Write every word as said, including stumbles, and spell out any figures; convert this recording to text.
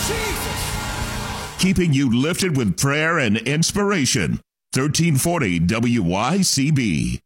Jesus. Keeping you lifted with prayer and inspiration. thirteen forty W Y C B.